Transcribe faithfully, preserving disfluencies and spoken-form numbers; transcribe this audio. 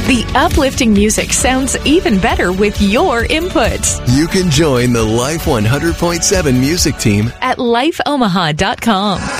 The uplifting music sounds even better with your input. You can join the Life one hundred point seven music team at life omaha dot com.